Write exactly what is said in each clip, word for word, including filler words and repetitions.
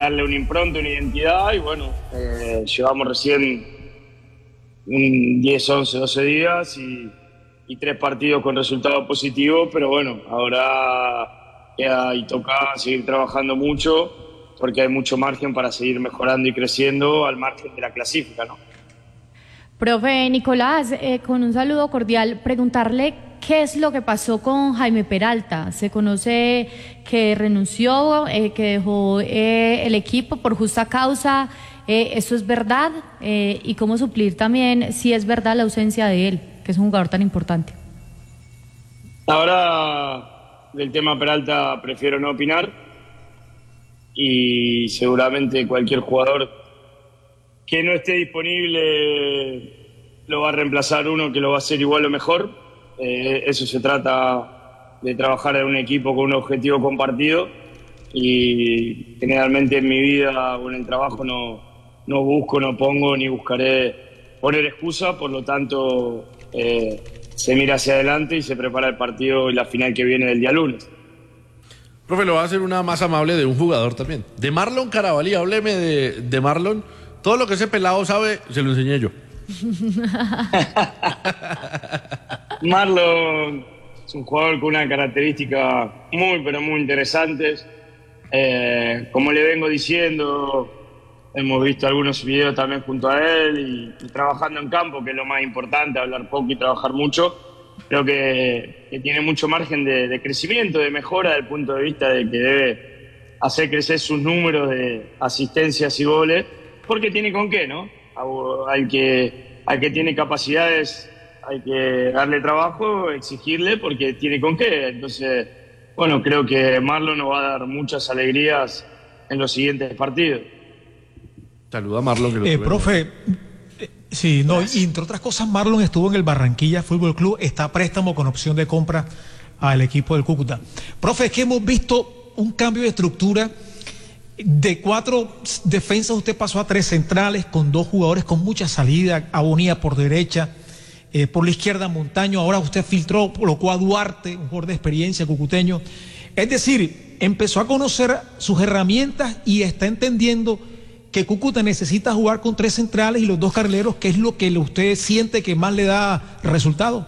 darle una impronta, una identidad, y bueno, eh, llevamos recién un diez, once, doce días y, y tres partidos con resultados positivos, pero bueno, ahora queda y toca seguir trabajando mucho porque hay mucho margen para seguir mejorando y creciendo al margen de la clasifica, ¿no? Profe Nicolás, eh, con un saludo cordial, preguntarle qué es lo que pasó con Jaime Peralta. Se conoce que renunció, eh, que dejó eh, el equipo por justa causa. Eh, ¿Eso es verdad? Eh, y cómo suplir también si es verdad la ausencia de él, que es un jugador tan importante. Ahora del tema Peralta prefiero no opinar y seguramente cualquier jugador que no esté disponible lo va a reemplazar uno que lo va a hacer igual o mejor. Eh, eso se trata de trabajar en un equipo con un objetivo compartido y generalmente en mi vida o en el trabajo no, no busco, no pongo ni buscaré poner excusa, por lo tanto eh, se mira hacia adelante y se prepara el partido y la final que viene del día lunes. Profe, lo va a hacer una más amable de un jugador también. De Marlon Carabalí, hábleme de, de Marlon. Todo lo que ese pelado sabe, se lo enseñé yo. Marlon es un jugador con una característica muy, pero muy interesantes. Eh, como le vengo diciendo, hemos visto algunos videos también junto a él y, y trabajando en campo, que es lo más importante, hablar poco y trabajar mucho. Creo que, que tiene mucho margen de, de crecimiento, de mejora, desde el punto de vista de que debe hacer crecer sus números de asistencias y goles, porque tiene con qué, ¿no? Al que, al que tiene capacidades hay que darle trabajo, exigirle, porque tiene con qué. Entonces, bueno, creo que Marlon nos va a dar muchas alegrías en los siguientes partidos. Saluda a Marlon. Que lo eh, profe, eh, sí, no, y entre otras cosas, Marlon estuvo en el Barranquilla Fútbol Club, está a préstamo con opción de compra al equipo del Cúcuta. Profe, es que hemos visto un cambio de estructura. De cuatro defensas usted pasó a tres centrales con dos jugadores con mucha salida, Abonía por derecha, eh, por la izquierda Montaño, ahora usted filtró, colocó a Duarte, un jugador de experiencia cucuteño. Es decir, empezó a conocer sus herramientas y está entendiendo que Cúcuta necesita jugar con tres centrales y los dos carrileros, que es lo que usted siente que más le da resultado.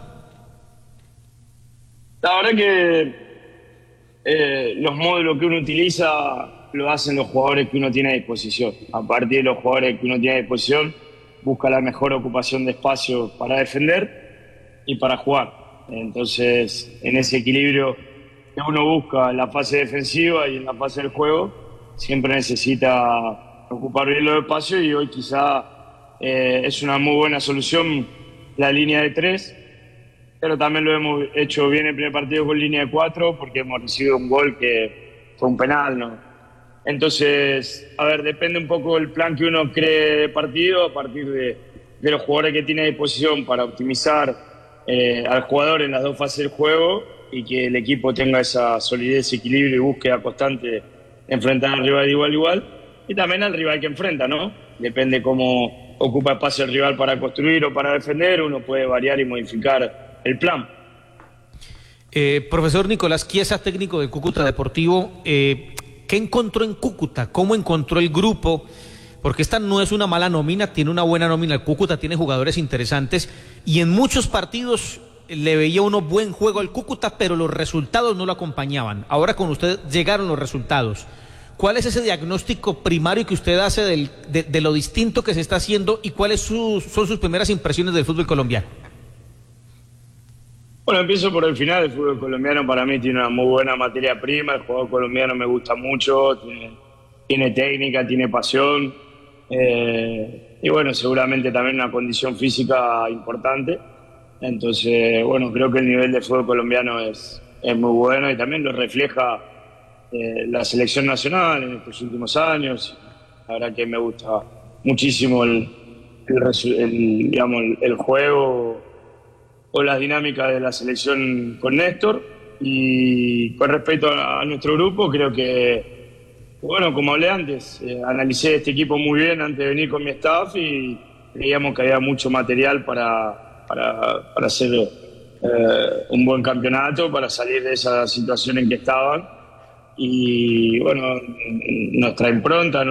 La verdad que eh, los módulos que uno utiliza lo hacen los jugadores que uno tiene a disposición. A partir de los jugadores que uno tiene a disposición, busca la mejor ocupación de espacio para defender y para jugar. Entonces, en ese equilibrio que uno busca en la fase defensiva y en la fase del juego, siempre necesita ocupar bien los espacios y hoy quizá eh, es una muy buena solución la línea de tres, pero también lo hemos hecho bien el primer partido con línea de cuatro porque hemos recibido un gol que fue un penal, ¿no? Entonces, a ver, depende un poco del plan que uno cree de partido a partir de, de los jugadores que tiene a disposición para optimizar eh, al jugador en las dos fases del juego y que el equipo tenga esa solidez, equilibrio y búsqueda constante de enfrentar al rival de igual a igual y también al rival que enfrenta, ¿no? Depende cómo ocupa espacio el rival para construir o para defender, uno puede variar y modificar el plan. Eh, profesor Nicolás Chiesa, técnico del Cúcuta Deportivo, eh, ¿qué encontró en Cúcuta? ¿Cómo encontró el grupo? Porque esta no es una mala nómina, tiene una buena nómina. El Cúcuta tiene jugadores interesantes y en muchos partidos le veía uno buen juego al Cúcuta, pero los resultados no lo acompañaban. Ahora con usted llegaron los resultados. ¿Cuál es ese diagnóstico primario que usted hace del, de, de lo distinto que se está haciendo y cuáles sus, son sus primeras impresiones del fútbol colombiano? Bueno, empiezo por el final. El fútbol colombiano para mí tiene una muy buena materia prima. El jugador colombiano me gusta mucho, tiene, tiene técnica, tiene pasión eh, y bueno, seguramente también una condición física importante. Entonces, bueno, creo que el nivel de fútbol colombiano es, es muy bueno y también lo refleja eh, la selección nacional en estos últimos años. La verdad que me gusta muchísimo el, el, el, digamos, el, el juego o las dinámicas de la selección con Néstor. Y con respecto a, a nuestro grupo, creo que, bueno, como hablé antes, eh, analicé este equipo muy bien antes de venir con mi staff y creíamos que había mucho material para, para, para hacer eh, un buen campeonato, para salir de esa situación en que estaban. Y bueno, nuestra impronta,